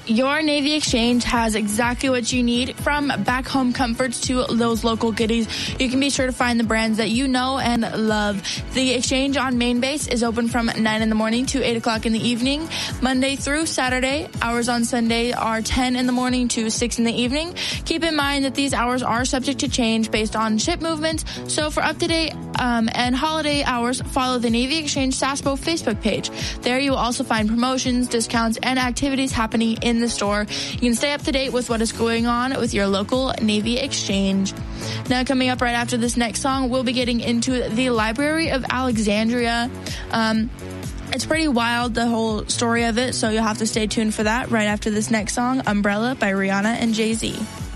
Your Navy Exchange has exactly what you need, from back home comforts to those local goodies. You can be sure to find the brands that you know and love. The Exchange on main base is open from 9 in the morning to 8 o'clock in the evening, Monday through Saturday. Hours on Sunday are 10 in the morning to 6 in the evening. Keep in mind that these hours are subject to change based on ship movements. So for up-to-date and holiday hours, follow the Navy Exchange Saspo Facebook page. There you will also find promotions, discounts, and activities happening in the store. You can stay up to date with what is going on with your local Navy Exchange. Now, coming up right after this next song, we'll be getting into the Library of Alexandria. It's pretty wild, the whole story of it, so you'll have to stay tuned for that right after this next song, Umbrella by Rihanna and Jay-Z.